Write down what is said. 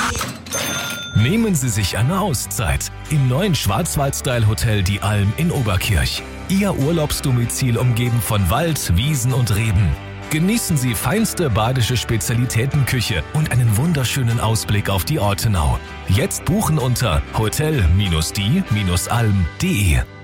Nehmen Sie sich eine Auszeit im neuen Schwarzwald-Style-Hotel Die Alm in Oberkirch. Ihr Urlaubsdomizil umgeben von Wald, Wiesen und Reben. Genießen Sie feinste badische Spezialitätenküche und einen wunderschönen Ausblick auf die Ortenau. Jetzt buchen unter hotel-die-alm.de.